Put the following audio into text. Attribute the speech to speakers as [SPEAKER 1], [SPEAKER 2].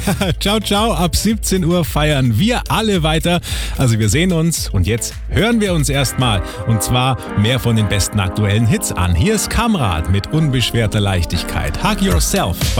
[SPEAKER 1] Ciao, ciao. Ab 17 Uhr feiern wir alle weiter. Also wir sehen uns und jetzt hören wir uns erstmal. Und zwar mehr von den besten aktuellen Hits an. Hier ist Kamrat mit unbeschwerter Leichtigkeit. Hug Yourself.